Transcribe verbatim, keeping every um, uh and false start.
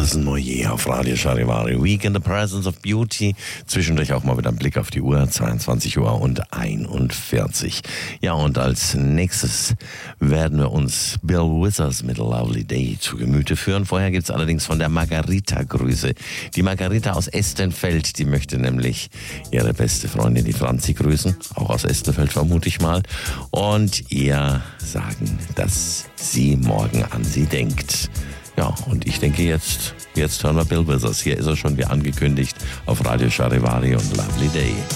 Alison Moyet auf Radio Charivari. Week in the Presence of Beauty. Zwischendurch auch mal wieder ein Blick auf die Uhr. zweiundzwanzig Uhr und einundvierzig. Ja, und als nächstes werden wir uns Bill Withers mit A Lovely Day zu Gemüte führen. Vorher gibt's allerdings von der Margarita Grüße. Die Margarita aus Estenfeld, die möchte nämlich ihre beste Freundin, die Franzi, grüßen. Auch aus Estenfeld vermute ich mal. Und ihr sagen, dass sie morgen an sie denkt. Ja, und ich denke jetzt, jetzt hören wir Bill Withers. Hier ist er schon wie angekündigt auf Radio Charivari und Lovely Day.